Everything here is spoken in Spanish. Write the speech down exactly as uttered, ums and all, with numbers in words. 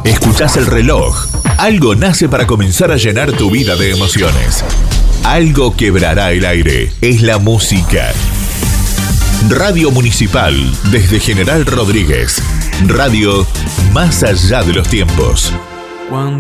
Escuchás el reloj. Algo nace para comenzar a llenar tu vida de emociones. Algo quebrará el aire. Es la música. Radio Municipal, desde General Rodríguez. Radio más allá de los tiempos. Cuando